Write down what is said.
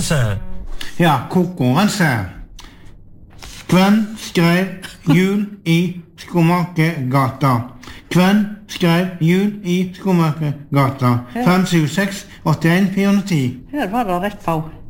konkurranse. Ja, konkurranse. Hvem skrev Jul i Skomakergata? Hvem skrev Jul i Skomakergata? 576 81 410. Her var det rett på.